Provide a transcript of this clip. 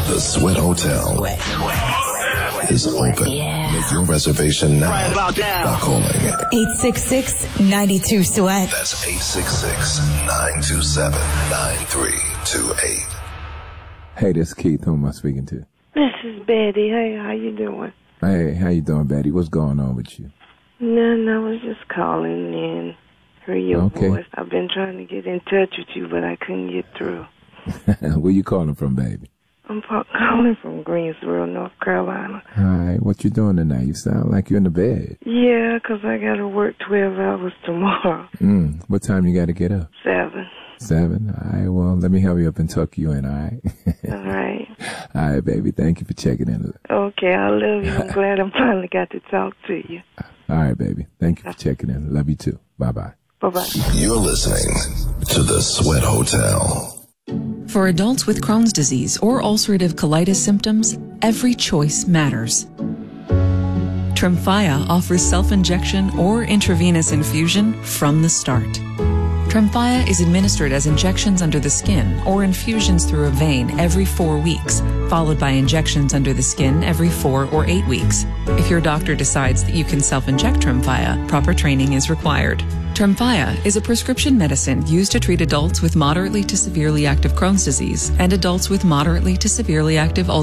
The Sweat Hotel is open. Yeah. Make your reservation now by calling 866-92-SWEAT. That's 866-927-9328. Hey, this is Keith. Who am I speaking to? This is Betty. Hey, how you doing? Hey, how you doing, Betty? What's going on with you? None. I was just calling in. Hear your Okay. voice. I've been trying to get in touch with you, but I couldn't get through. Where you calling from, baby? I'm calling from Greensboro, North Carolina. All right, what you doing tonight? You sound like you're in the bed. Yeah, 'cause I got to work 12 hours tomorrow. What time you got to get up? 7. 7? All right, well, let me help you up and tuck you in, all right? All right. All right, baby, thank you for checking in. Okay, I love you. I'm glad I finally got to talk to you. All right, baby, thank you for checking in. Love you too. Bye-bye. Bye-bye. You're listening to The Sweat Hotel. For adults with Crohn's disease or ulcerative colitis symptoms, every choice matters. Tremfya offers self-injection or intravenous infusion from the start. Tremfya is administered as injections under the skin or infusions through a vein every 4 weeks, followed by injections under the skin every 4 or 8 weeks. If your doctor decides that you can self-inject Tremfya, proper training is required. Tremfya is a prescription medicine used to treat adults with moderately to severely active Crohn's disease and adults with moderately to severely active ulcerative